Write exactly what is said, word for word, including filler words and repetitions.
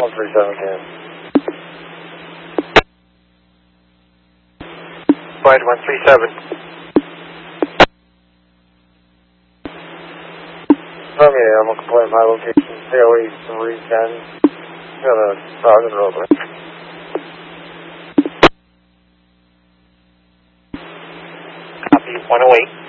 one three seven can. Flight one three seven. From yeah, I'm going to complete my location, C O E three ten. Got a dog in the roadway. Copy one oh eight.